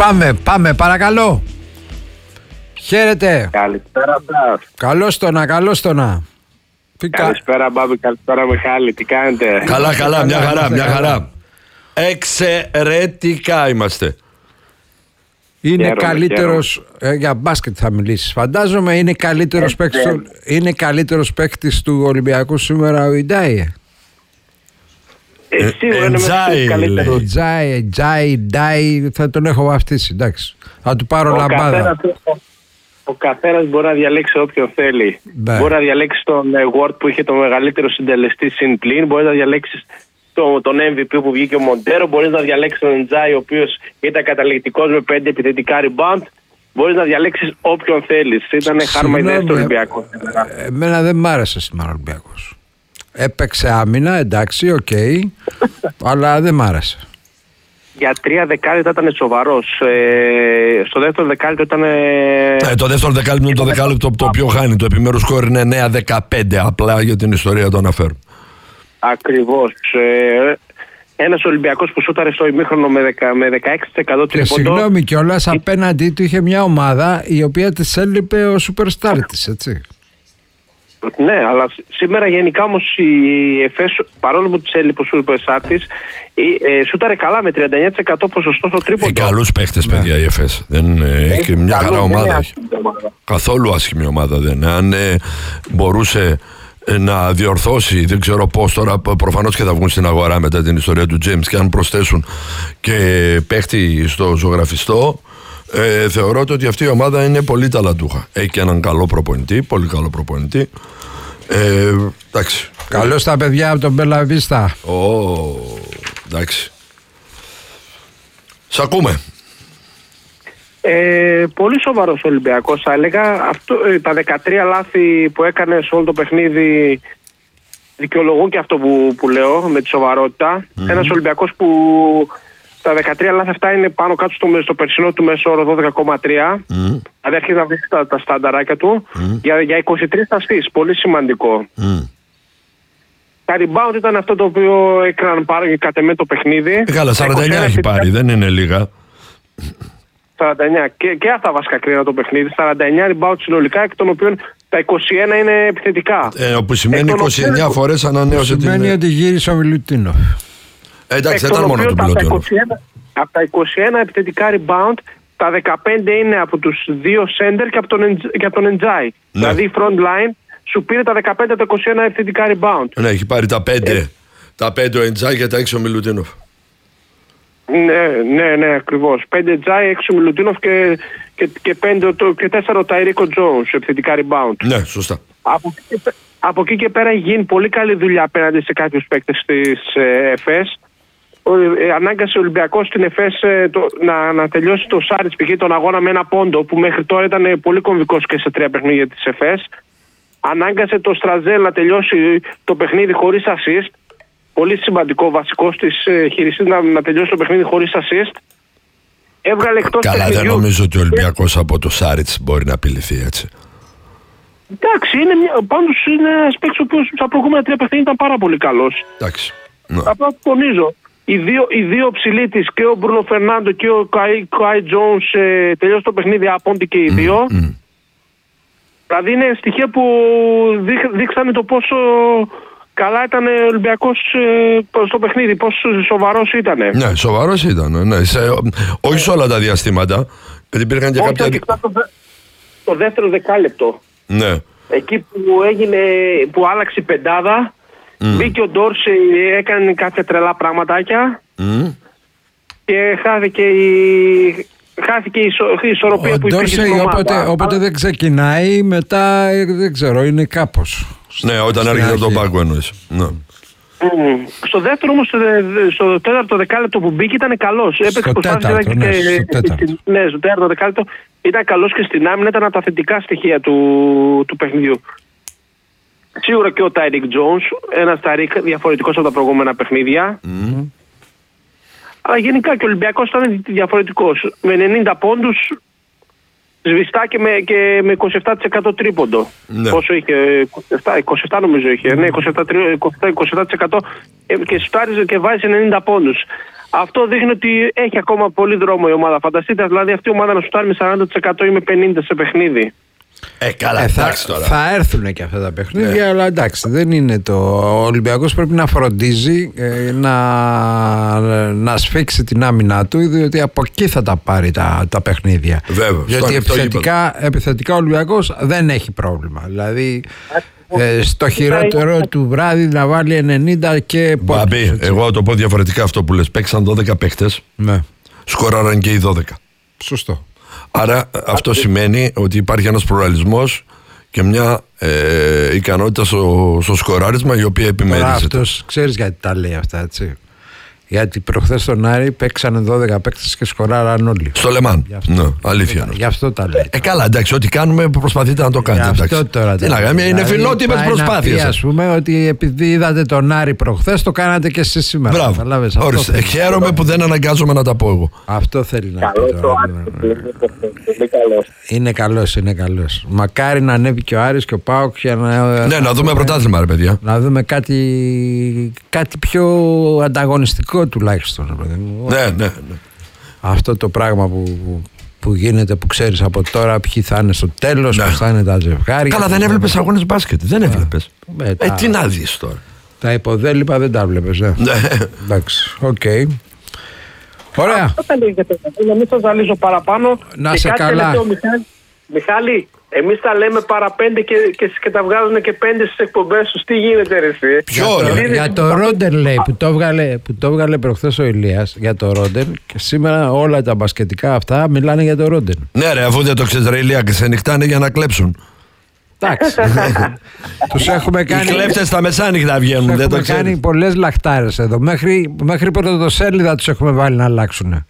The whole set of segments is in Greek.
Πάμε, παρακαλώ. Χαίρετε. Καλησπέρα, Μπαφ. Καλώς το να. Καλησπέρα, Μπάμπη, καλησπέρα, Μιχάλη. Τι κάνετε? Καλά, μια χαρά. Εξαιρετικά είμαστε. Είναι καλύτερος, για μπάσκετ θα μιλήσεις φαντάζομαι, είναι καλύτερος παίκτης του Ολυμπιακού σήμερα ο Ιντάι. Εντζάι, θα τον έχω βαφτίσει, εντάξει. Θα του πάρω λαμπάδα. Ο καθένας μπορεί να διαλέξει όποιον θέλει. Μπορεί να διαλέξει τον Ward που είχε το μεγαλύτερο συντελεστή συν πλήν, μπορεί να διαλέξει τον MVP που βγήκε ο Μοντέρο, μπορεί να διαλέξει τον Εντζάι ο οποίος ήταν καταληκτικός με 5 επιθετικά rebound. Μπορεί να διαλέξεις όποιον θέλεις. Ήταν χάρμα ιδέα στο Ολυμπιακό. Εμένα δεν μ' άρεσε σήμερα ο Ολυμπιακός. Έπαιξε άμυνα, εντάξει, οκ, αλλά δεν μ' άρεσε. Για 3 δεκάλεπτα ήταν σοβαρός. Στο δεύτερο δεκάλεπτο ήταν. Το δεύτερο δεκάλεπτο είναι το δεκάλεπτο το οποίο χάνει. Το επιμέρους σκορ είναι 9-15. Απλά για την ιστορία το αναφέρω. Ακριβώς. Ένας Ολυμπιακός που σούταρε στο ημίχρονο με 16% τρίποντο. Συγγνώμη κιόλας, απέναντί του είχε μια ομάδα η οποία της έλειπε ο superstar της, έτσι. Ναι, αλλά σήμερα γενικά όμως η ΕΦΕΣ, παρόλο που της έλειπε ο superstar της, σούταρε καλά με 39% ποσοστό στο τρίποντο. Καλούς παίχτες, παιδιά, η ΕΦΕΣ. Έχει μια χαρά ομάδα. Καθόλου άσχημη ομάδα δεν είναι. Αν μπορούσε να διορθώσει, δεν ξέρω πώς τώρα, προφανώς και θα βγουν στην αγορά μετά την ιστορία του James, και αν προσθέσουν και παίχτη στο ζωγραφιστό, θεωρώ ότι αυτή η ομάδα είναι πολύ ταλαντούχα. Έχει και έναν καλό προπονητή, πολύ καλό προπονητή. Εντάξει. Καλώς τα παιδιά από τον Μπελαβίστα. Εντάξει. Σ' ακούμε. Πολύ σοβαρός Ολυμπιακός θα έλεγα. Τα 13 λάθη που έκανε σε όλο το παιχνίδι δικαιολογούν και αυτό που λέω με τη σοβαρότητα. Ένας Ολυμπιακός που τα 13 λάθη αυτά είναι πάνω κάτω στο περσινό του μέσο όρο 12,3. Δηλαδή αρχίζει να βρει τα στανταράκια του. Για 23 αστείς, πολύ σημαντικό. Τα rebound ήταν αυτό το οποίο έκαναν πάρει κατ' εμέ το παιχνίδι. Καλά, 49 έχει πάρει, δεν είναι λίγα. 49 και αυτά βασικά κρίνα το παιχνίδι. 49 rebound συνολικά, εκ των οποίων τα 21 είναι επιθετικά. Που σημαίνει 29 φορές ανανέωσε την. Σημαίνει ότι γύρισε ο Μιλουτίνοφ. Εντάξει, δεν ήταν μόνο του Μιλουτίνοφ. Από τα 21 επιθετικά rebound, τα 15 είναι από τους δύο center και από τον Εντζάι. Ναι. Δηλαδή η front line σου πήρε τα 15 από τα 21 επιθετικά rebound. Ναι, έχει πάρει τα 5. Τα 5 ο Εντζάι και τα 6 ο Μιλουτίνοφ. Ναι, ακριβώς. 5 Τζάι, 6 Μιλουτίνοφ και 4 ο Ταϊρίκο Τζόουνς, επιθετικά rebound. Ναι, σωστά. Από εκεί και πέρα έχει γίνει πολύ καλή δουλειά απέναντι σε κάποιους παίκτες της ΕΦΕΣ. Ανάγκασε ο Ολυμπιακός στην ΕΦΕΣ να τελειώσει το Σάριτς π.χ. τον αγώνα με ένα πόντο, που μέχρι τώρα ήταν πολύ κομβικός και σε 3 παιχνίδια της ΕΦΕΣ. Ανάγκασε το Στραζέλ να τελειώσει το παιχνίδι χωρίς assist. Πολύ σημαντικό, βασικός της χειριστής να τελειώσει το παιχνίδι χωρίς assist. Έβγαλε εκτός Καλά, δεν νομίζω ότι ο Ολυμπιακός από το Σάριτς μπορεί να απειληθεί έτσι. Εντάξει, πάντως είναι ένας παίκτης ο οποίος στα προηγούμενα 3 παιχνίδια ήταν πάρα πολύ καλός. Εντάξει. Απλά τονίζω, οι δύο ψηλοί της, και ο Μπρούνο Φερνάντο και ο Κάι Τζόουνς, τελειώσαν το παιχνίδι απόντι και οι δύο. Δηλαδή είναι στοιχεία που δείξανε το πόσο καλά ήταν ο Ολυμπιακός στο παιχνίδι, πόσο σοβαρός ήταν. Ναι, σοβαρός ήταν. Ναι. Όχι σε όλα τα διαστήματα. Υπήρχαν και κάποια. Το δεύτερο δεκάλεπτο. Ναι. Εκεί που άλλαξε η πεντάδα, μπήκε ο Ντόρσεϊ, έκανε κάποια τρελά πραγματάκια και χάθηκε η ισορροπία που υπήρχε στην ομάδα. Όποτε δεν ξεκινάει, μετά δεν ξέρω, είναι κάπως. Ναι, όταν έρχεται από τον πάγκο εννοείς. Ναι. Στο δεύτερο όμως, στο τέταρτο δεκάλεπτο που μπήκε ήταν καλός. Στο τέταρτο. Ναι, στο τέταρτο δεκάλεπτο ήταν καλός και στην άμυνα ήταν από τα θετικά στοιχεία του παιχνιδιού. Σίγουρα και ο Τάιρικ Τζόουνς, ένας Τάιρικ διαφορετικός από τα προηγούμενα παιχνίδια. Αλλά γενικά και ο Ολυμπιακός ήταν διαφορετικός. Με 90 πόντους σβηστά και με 27% τρίποντο. Ναι. Πόσο είχε, 27 νομίζω είχε. Ναι, 27% και στάριζε και βάζει 90 πόντους. αυτό δείχνει ότι έχει ακόμα πολύ δρόμο η ομάδα. Φανταστείτε, δηλαδή αυτή η ομάδα να σουτάρει με 40% ή με 50% σε παιχνίδι. Καλά, εντάξει τώρα. Θα έρθουν και αυτά τα παιχνίδια, αλλά εντάξει, δεν είναι το. Ο Ολυμπιακός πρέπει να φροντίζει να σφίξει την άμυνά του, διότι από εκεί θα τα πάρει τα παιχνίδια. Βέβαια. Γιατί επιθετικά ο Ολυμπιακός δεν έχει πρόβλημα. Δηλαδή στο χειρότερο του βράδυ να βάλει 90 και πόντους. Μπαμπή, εγώ το πω διαφορετικά αυτό που λες. Παίξαν 12 παίκτες, ναι. Σκοράραν και οι 12. Σωστό. Άρα αυτό σημαίνει ότι υπάρχει ένας πλουραλισμός και μια ικανότητα στο σκοράρισμα η οποία επιμερίζεται. Αυτός ξέρεις γιατί τα λέει αυτά, έτσι? Γιατί προχθές στον Άρη παίξανε 12 παίκτες και σκοράραν όλοι. Στο Λεμάν. Ναι, αλήθεια. Γι' αυτό τα λέει. Καλά, εντάξει, ό,τι κάνουμε προσπαθείτε να το κάνετε. Γι' αυτό τώρα. Τι να κάνουμε, είναι φιλότιμες προσπάθειες. Ας πούμε ότι επειδή είδατε τον Άρη προχθές, το κάνατε και εσείς σήμερα. Μπράβο. Ορίστε, χαίρομαι που δεν αναγκάζομαι να τα πω εγώ. Αυτό θέλει να πει τώρα. Είναι καλός. Μακάρι να ανέβει και ο Άρης και ο ΠΑΟΚ για να. Ναι, να δούμε πρωτάθλημα, ρε παιδιά. Να δούμε κάτι πιο ανταγωνιστικό τουλάχιστον. Ναι. Αυτό το πράγμα που γίνεται, που ξέρεις από τώρα ποιοι θα είναι στο τέλος, πώς θα είναι τα ζευγάρια. Καλά, δεν έβλεπες αγώνες μπάσκετ, δεν έβλεπες. Τι να δεις τώρα. Τα υποδέλυπα δεν τα βλέπεις. Ναι. Εντάξει, οκ. Ωραία. Αυτό τα λέγεται. Να μην σας ζαλίζω παραπάνω. Να σε καλά. Μιχάλη, εμείς τα λέμε παρά 5 και τα βγάζουν και 5 στις εκπομπές τους. Τι γίνεται, ρε εσύ? Για το Ρόντερ λέει που το έβγαλε προχθές ο Ηλίας, για το Ρόντερ, και σήμερα όλα τα μπασκετικά αυτά μιλάνε για το Ρόντερ. Ναι, ρε, αφού δεν το ξέρεις, ρε Ηλία, και σε νυχτάνε για να κλέψουν. Εντάξει. Τους έχουμε κάνει. Οι κλέφτες στα μεσάνυχτα βγαίνουν. Δεν το έχουμε κάνει πολλές λαχτάρες εδώ. Μέχρι πρωτοσέλιδα τους έχουμε βάλει να αλλάξουν.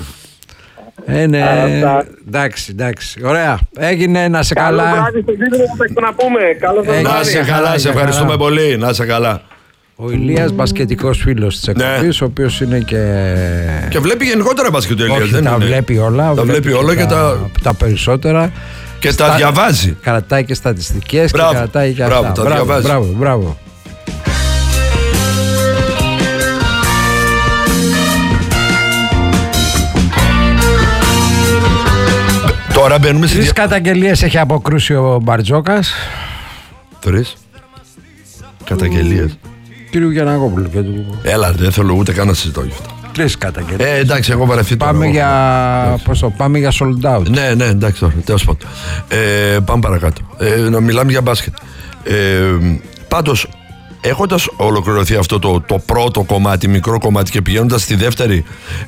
Εντάξει. Ωραία. Έγινε, να σε καλά. Καλό βράδυ στο δίδυμο που να πούμε. Να σε καλά, σε ευχαριστούμε πολύ. Να σε καλά. Ο Ηλίας, μπασκετικός φίλος της εκπομπής, ο οποίος είναι και βλέπει γενικότερα μπασκετ ο Ηλίας. Όχι, τα βλέπει όλα. Τα βλέπει όλα και τα περισσότερα. Και τα διαβάζει. Κρατάει και στατιστικές και κρατάει και αυτά. Τα διαβάζει. Μπράβο. Τώρα μπαίνουμε σε 3 καταγγελίες έχει αποκρούσει ο Μπαρτζόκας. 3 καταγγελίες Κύριου Γιαννακόπουλου και του. Έλα, δεν θέλω ούτε καν να συζητώ γι' αυτό. 3 καταγγελίες. Εντάξει, έχω βαρεθεί τώρα. Πάμε για sold out. Ναι, εντάξει τώρα, τέλος πάντων. Πάμε παρακάτω. Να μιλάμε για μπάσκετ. Πάντως, έχοντας ολοκληρωθεί αυτό το πρώτο κομμάτι, μικρό κομμάτι, και πηγαίνοντας στη δεύτερη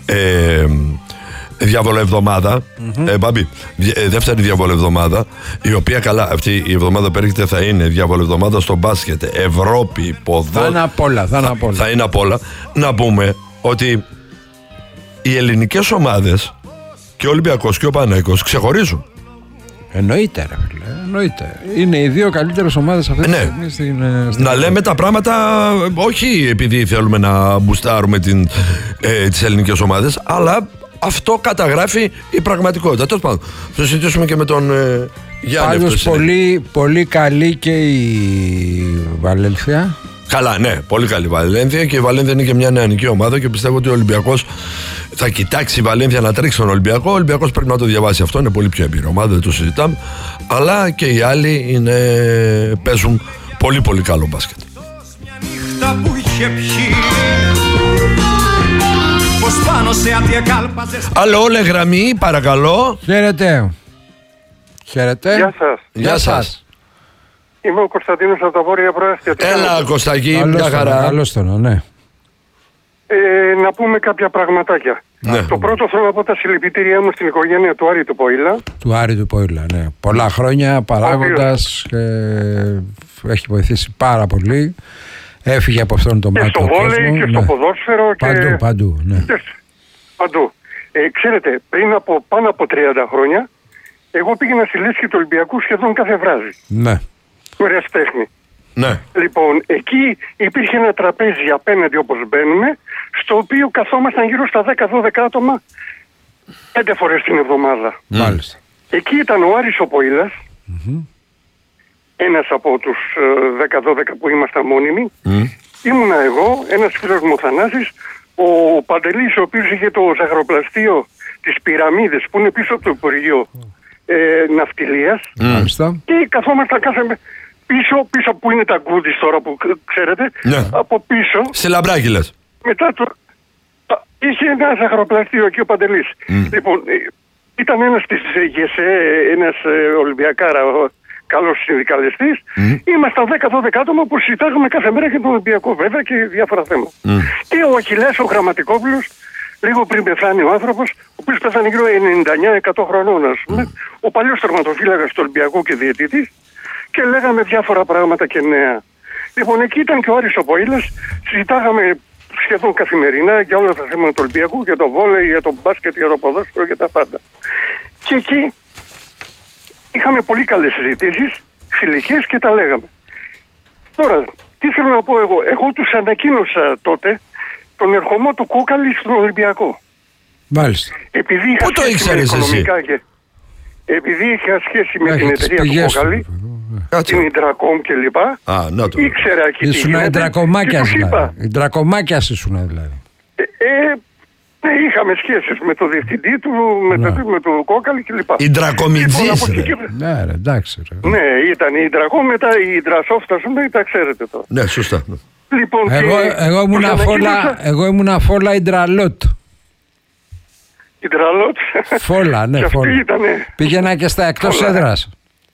διαβολοεβδομάδα, Μπάμπη, δεύτερη διαβολοεβδομάδα, η οποία, καλά, αυτή η εβδομάδα που έρχεται θα είναι διαβολοεβδομάδα στο μπάσκετ, Ευρώπη, ποδόσφαιρο. Θα είναι απ' όλα. Να πούμε ότι οι ελληνικές ομάδες και ο Ολυμπιακός και ο Παναθηναϊκός ξεχωρίζουν. Εννοείται, ρε φίλε. Εννοείται. Είναι οι δύο καλύτερες ομάδες αυτή τη στιγμή στην να λέμε τα πράγματα όχι επειδή θέλουμε να μπουστάρουμε τις ελληνικές ομάδες, αλλά αυτό καταγράφει η πραγματικότητα. Τέλος πάντων, θα συζητήσουμε και με τον Γιάννη. Πάντως πολύ καλή και η Βαλένθια. Καλά, ναι, πολύ καλή η Βαλένθια, και η Βαλένθια είναι και μια νεανική ομάδα και πιστεύω ότι ο Ολυμπιακός θα κοιτάξει η Βαλένθια να τρέξει τον Ολυμπιακό. Ο Ολυμπιακός πρέπει να το διαβάσει αυτό, είναι πολύ πιο εμπειρή ομάδα, δεν το συζητάμε. Αλλά και οι άλλοι παίζουν πολύ πολύ καλό μπάσκετ. Άλλο, όλε γραμμή, παρακαλώ. Χαίρετε. Γεια σας. Είμαι ο Κωνσταντίνος από τα Βόρεια Προάστια. Έλα, Κωστακή, μια χαρά. Καλώς τον, ναι. Να πούμε κάποια πραγματάκια. Ναι. Το πρώτο, θέλω να πω τα συλληπιτήριά μου στην οικογένεια του Άρη του Ποήλα. Του Άρη του Ποήλα, ναι. Πολλά χρόνια παράγοντας, έχει βοηθήσει πάρα πολύ. Έφυγε από αυτόν τον μάτι. Και στο βόλεϊ και στο ποδόσφαιρο. Παντού, ναι. Παντού. Ξέρετε, πριν από πάνω από 30 χρόνια, εγώ πήγαινα στη λέσχη του Ολυμπιακού σχεδόν κάθε βράδυ. Ναι. Ωραία τέχνη. Ναι. Λοιπόν, εκεί υπήρχε ένα τραπέζι απέναντι όπως μπαίνουμε, στο οποίο καθόμασταν γύρω στα 10-12 άτομα 5 φορές την εβδομάδα. Μάλιστα. Εκεί ήταν ο Άρης ο Ποήλας, ένας από τους 10-12 που ήμασταν μόνιμοι. Ήμουνα εγώ, ένας φίλος μου ο Θανάσης, ο Παντελής, ο οποίος είχε το ζαχαροπλαστείο της Πυραμίδες που είναι πίσω από το Υπουργείο Ναυτιλίας, και καθόμασταν κάθε πίσω που είναι τα γκούντις τώρα που ξέρετε, από πίσω. Σε Λαμπράκη Μετά είχε ένα ζαχαροπλαστείο εκεί ο Παντελής. Λοιπόν, ήταν ένας της ΓΕΣΕ, ένας Ολυμπιακάρα, καλός συνδικαλιστής. Ήμασταν 10-12 άτομα που συζητάγαμε κάθε μέρα για τον Ολυμπιακό, βέβαια, και διάφορα θέματα. Και ο Αχιλλέας, ο Γραμματικόπουλος, λίγο πριν πεθάνει ο άνθρωπος, ο οποίος πέθανε γύρω 99-100 χρονών, ας πούμε, ο παλιός τερματοφύλακας του Ολυμπιακού και διαιτητής, και λέγαμε διάφορα πράγματα και νέα. Λοιπόν, εκεί ήταν και ο Άρης ο Ποήλας, συζητάγαμε σχεδόν καθημερινά για όλα τα θέματα του Ολυμπιακού, για το βόλεϊ, για το μπάσκετ, για το ποδόσφαιρο και τα πάντα. Και εκεί είχαμε πολύ καλές συζητήσεις, φιλικές, και τα λέγαμε. Τώρα, τι θέλω να πω εγώ. Εγώ τους ανακοίνωσα τότε τον ερχομό του Κόκαλη στον Ολυμπιακό. Μάλιστα. Πού το ήξερες εσύ? Επειδή είχα σχέση με την εταιρεία του Κόκαλη, την Ιντρακόμ και λοιπά, ήξερα εκεί τι ήσουν Ιντρακομάκιας δηλαδή. Ιντρακομάκιας ήσουν δηλαδή. Είχαμε σχέσεις με το διευθυντή του, με το Κόκαλη και λοιπά. Ιντρακομιτζής. Ναι, εντάξει. Ναι, ήταν η Ιντρακόμ, μετά η Ιντρασόφτ, ας πούμε, τα ξέρετε τώρα. Ναι, σωστά. Λοιπόν, εγώ ήμουν Φόλα Ιντραλότ. Ιντραλότ. Φόλα, ναι, Φόλα. Πήγαινα και στα εκτός έδρας.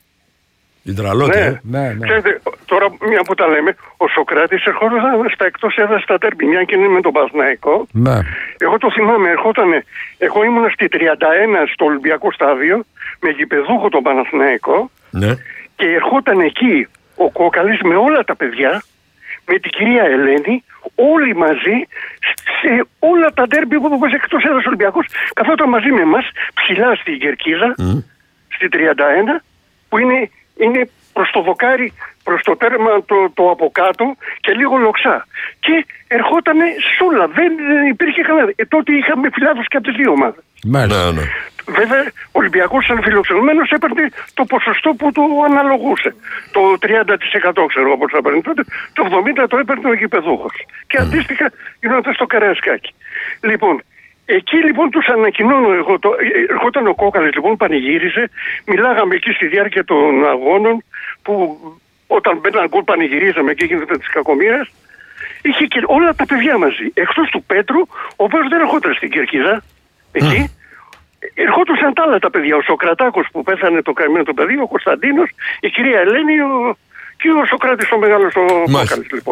Ιντραλότ, ναι. Ξέρετε, τώρα μια που τα λέμε, ο Σοκράτης ερχόταν στα εκτός έδρας στα τέρμπι, μια και είναι με τον Παναθηναϊκό. Ναι. Εγώ το θυμάμαι, εγώ ήμουν στη 31 στο Ολυμπιακό στάδιο, με γηπεδούχο τον Παναθηναϊκό, και ερχόταν εκεί ο Κόκαλης με όλα τα παιδιά, με την κυρία Ελένη, όλοι μαζί, σε όλα τα ντέρμπι που έπαιζε εκτός έδρας Ολυμπιακός, καθόταν μαζί με εμάς, ψηλά στην Κερκίδα, στη 31, που είναι προς το δοκάρι, προς το τέρμα το από κάτω και λίγο λοξά. Και ερχότανε σ' όλα, δεν υπήρχε κανένα. Τότε είχαμε φιλάδους και από τις δύο ομάδες. Μάλιστα. Βέβαια, ο Ολυμπιακός σαν φιλοξενούμενος έπαιρνε το ποσοστό που του αναλογούσε. Το 30% ξέρω όπως θα παίρνει τότε, το 70% το έπαιρνε ο γηπεδούχος. Και αντίστοιχα γινόταν στο Καραϊσκάκι. Λοιπόν, εκεί λοιπόν τους ανακοινώνω εγώ, ερχόταν ο Κόκαλης λοιπόν, πανηγύριζε, μιλάγαμε εκεί στη διάρκεια των αγώνων, που όταν μπαίναν γκολ πανηγυρίζαμε και γίνεται της κακομοίρας. Είχε και όλα τα παιδιά μαζί, εκτός του Πέτρου, ο οποίος δεν ερχόταν στην Κερκίδα, εκεί. Ερχόντουσαν τα άλλα τα παιδιά, ο Σοκρατάκος που πέθανε το καημένο το παιδί, ο Κωνσταντίνος, η κυρία Ελένη και ο Σοκράτης ο μεγάλος ο Κόκαλης λοιπόν.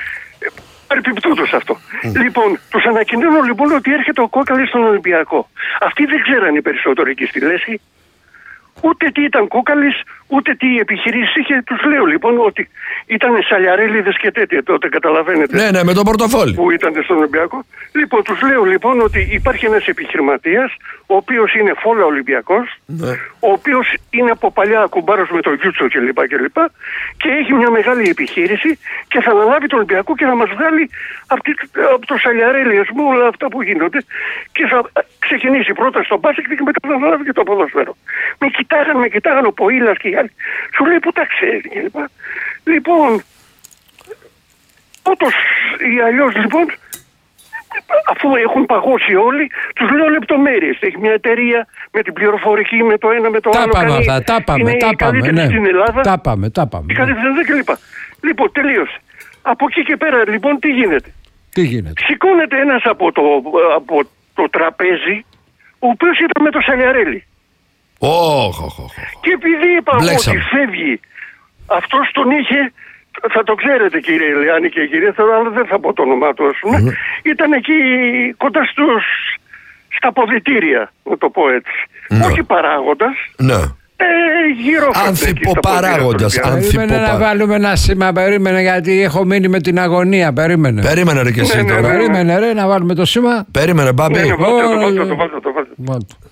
Περιπτώτος αυτό. Λοιπόν, τους ανακοινώνω λοιπόν ότι έρχεται ο Κόκαλης στον Ολυμπιακό. Αυτοί δεν ξέραν οι περισσότεροι εκεί στη Λέσχη ούτε τι ήταν Κόκαλης, ούτε τι επιχειρήσεις είχε. Τους λέω λοιπόν ότι ήταν σαλιαρέλιδες και τέτοια τότε, καταλαβαίνετε. Ναι, με τον πορτοφόλι. Που ήταν στον Ολυμπιακό. Λοιπόν, τους λέω λοιπόν ότι υπάρχει ένας επιχειρηματίας, ο οποίος είναι Φόλα Ολυμπιακός, ο οποίος είναι από παλιά κουμπάρος με το Γιούτσο κλπ. Και έχει μια μεγάλη επιχείρηση και θα αναλάβει τον Ολυμπιακό και θα μας βγάλει από το σαλιαρέλιασμό όλα αυτά που γίνονται και θα ξεκινήσει πρώτα στο μπάσκετ και μετά θα αναλάβει και το ποδόσφαιρο. Με κοιτάγαν ο Ποήλας και οι άλλοι. Σου λέει που τα ξέρει κλπ. Λοιπόν, ούτως ή αλλιώς λοιπόν, αφού έχουν παγώσει όλοι, τους λέω λεπτομέρειες. Έχει μια εταιρεία με την πληροφορική, με το ένα, με το άλλο. Τα πάμε. Στην Ελλάδα. Τα πάμε. Η καλύτερη κλπ. Λοιπόν, τελείωσε. Από εκεί και πέρα λοιπόν τι γίνεται. Σηκώνεται ένας από το τραπέζι, ο οποίος ήταν με το Σαλιαρέλι. Και επειδή είπα ότι φεύγει, αυτός τον είχε, θα το ξέρετε κύριε Ηλιάννη και κύριε Θεό, αλλά δεν θα πω το όνομά του, ήταν εκεί κοντά στα ποδητήρια, να το πω έτσι. Όχι παράγοντας. Γύρω ανθιποπαράγοντας. Περίμενε να βάλουμε ένα σήμα, περίμενε, γιατί έχω μείνει με την αγωνία. Περίμενε ρε και εσύ τώρα. Περίμενε ρε να βάλουμε το σήμα. Περίμενε, μπάμπη. Το βάλτε.